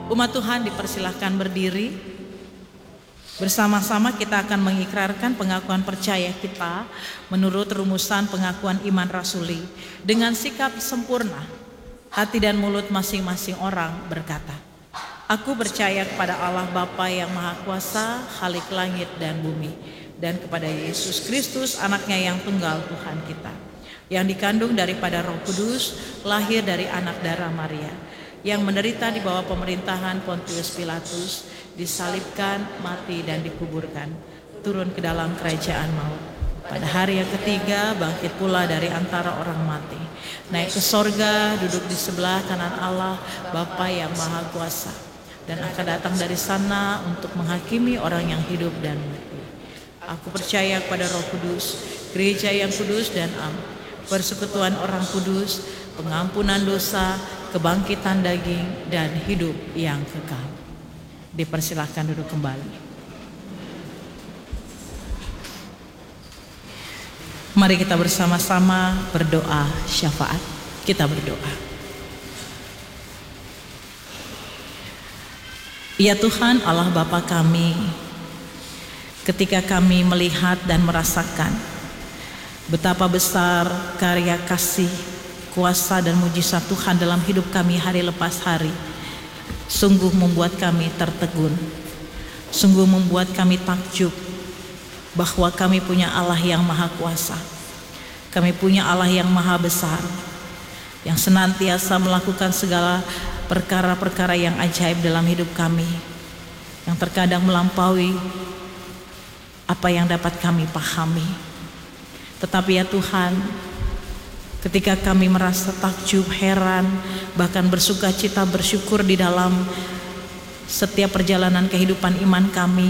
Umat Tuhan dipersilahkan berdiri. Bersama-sama kita akan mengikrarkan pengakuan percaya kita menurut rumusan pengakuan iman rasuli. Dengan sikap sempurna, hati dan mulut masing-masing orang berkata, "Aku percaya kepada Allah Bapa yang Maha Kuasa, Khalik langit dan bumi, dan kepada Yesus Kristus, anaknya yang tunggal Tuhan kita, yang dikandung daripada Roh Kudus, lahir dari anak darah Maria, yang menderita di bawah pemerintahan Pontius Pilatus, disalibkan, mati dan dikuburkan, turun ke dalam kerajaan maut. Pada hari yang ketiga bangkit pula dari antara orang mati, naik ke sorga, duduk di sebelah kanan Allah Bapa yang Maha Kuasa, dan akan datang dari sana untuk menghakimi orang yang hidup dan mati. Aku percaya kepada Roh Kudus, gereja yang kudus dan am, persekutuan orang kudus, pengampunan dosa, kebangkitan daging, dan hidup yang kekal." Dipersilahkan duduk kembali. Mari kita bersama-sama berdoa syafaat. Kita berdoa. Ya Tuhan Allah Bapa kami, ketika kami melihat dan merasakan betapa besar karya kasih, kuasa dan mujizat Tuhan dalam hidup kami hari lepas hari, sungguh membuat kami tertegun, sungguh membuat kami takjub bahwa kami punya Allah yang Maha Kuasa. Kami punya Allah yang Maha Besar, yang senantiasa melakukan segala perkara-perkara yang ajaib dalam hidup kami, yang terkadang melampaui apa yang dapat kami pahami. Tetapi ya Tuhan, ketika kami merasa takjub, heran, bahkan bersuka cita, bersyukur di dalam setiap perjalanan kehidupan iman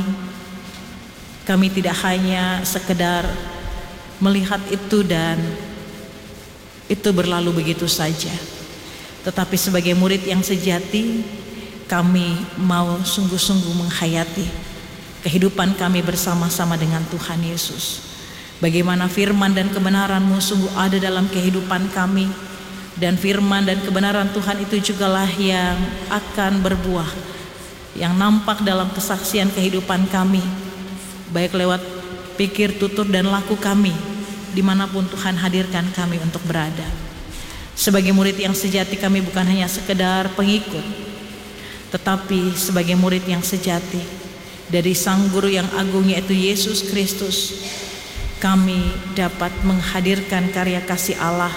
kami tidak hanya sekedar melihat itu dan itu berlalu begitu saja. Tetapi sebagai murid yang sejati, kami mau sungguh-sungguh menghayati kehidupan kami bersama-sama dengan Tuhan Yesus. Bagaimana firman dan kebenaran-Mu sungguh ada dalam kehidupan kami, dan firman dan kebenaran Tuhan itu jugalah yang akan berbuah, yang nampak dalam kesaksian kehidupan kami, baik lewat pikir, tutur dan laku kami, dimanapun Tuhan hadirkan kami untuk berada. Sebagai murid yang sejati, kami bukan hanya sekedar pengikut, tetapi sebagai murid yang sejati dari Sang Guru yang agung, yaitu Yesus Kristus, kami dapat menghadirkan karya kasih Allah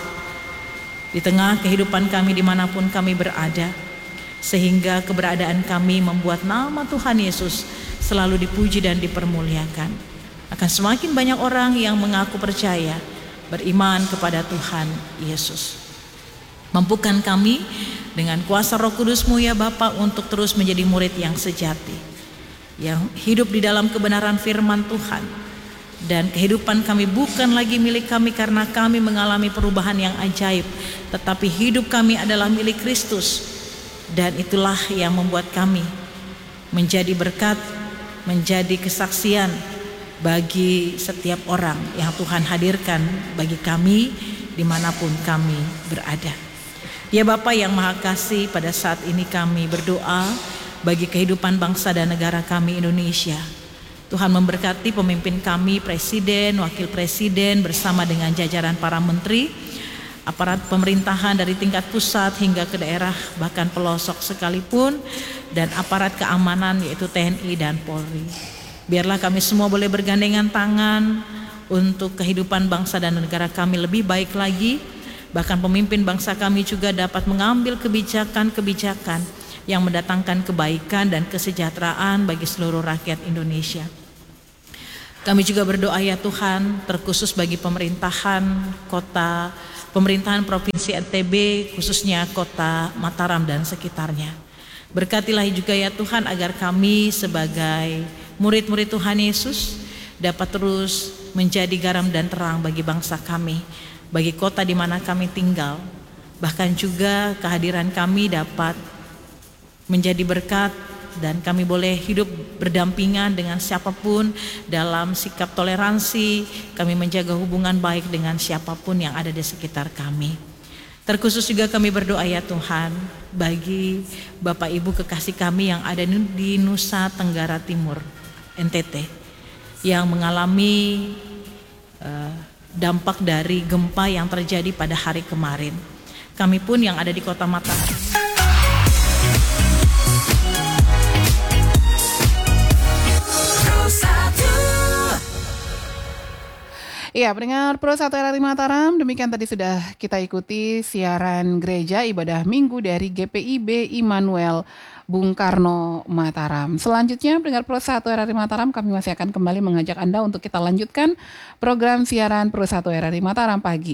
di tengah kehidupan kami dimanapun kami berada, sehingga keberadaan kami membuat nama Tuhan Yesus selalu dipuji dan dipermuliakan. Akan semakin banyak orang yang mengaku percaya, beriman kepada Tuhan Yesus. Mampukan kami dengan kuasa Roh Kudus-Mu ya Bapa untuk terus menjadi murid yang sejati, yang hidup di dalam kebenaran firman Tuhan. Dan kehidupan kami bukan lagi milik kami karena kami mengalami perubahan yang ajaib, tetapi hidup kami adalah milik Kristus. Dan itulah yang membuat kami menjadi berkat, menjadi kesaksian bagi setiap orang yang Tuhan hadirkan bagi kami dimanapun kami berada. Ya Bapa yang Maha Kasih, pada saat ini kami berdoa bagi kehidupan bangsa dan negara kami Indonesia. Tuhan memberkati pemimpin kami, presiden, wakil presiden, bersama dengan jajaran para menteri, aparat pemerintahan dari tingkat pusat hingga ke daerah, bahkan pelosok sekalipun, dan aparat keamanan yaitu TNI dan Polri. Biarlah kami semua boleh bergandengan tangan untuk kehidupan bangsa dan negara kami lebih baik lagi. Bahkan pemimpin bangsa kami juga dapat mengambil kebijakan-kebijakan yang mendatangkan kebaikan dan kesejahteraan bagi seluruh rakyat Indonesia. Kami juga berdoa ya Tuhan, terkhusus bagi pemerintahan kota, pemerintahan Provinsi NTB, khususnya kota Mataram dan sekitarnya. Berkatilah juga ya Tuhan agar kami sebagai murid-murid Tuhan Yesus dapat terus menjadi garam dan terang bagi bangsa kami, bagi kota di mana kami tinggal. Bahkan juga kehadiran kami dapat menjadi berkat dan kami boleh hidup berdampingan dengan siapapun dalam sikap toleransi. Kami menjaga hubungan baik dengan siapapun yang ada di sekitar kami. Terkhusus juga kami berdoa ya Tuhan bagi Bapak Ibu kekasih kami yang ada di Nusa Tenggara Timur, NTT, yang mengalami dampak dari gempa yang terjadi pada hari kemarin. Kami pun yang ada di Kota Mataram. Iya, pendengar Pro 1 RRI Mataram, demikian tadi sudah kita ikuti siaran gereja ibadah minggu dari GPIB Immanuel Bung Karno Mataram. Selanjutnya, pendengar Pro 1 RRI Mataram, kami masih akan kembali mengajak Anda untuk kita lanjutkan program siaran Pro 1 RRI Mataram pagi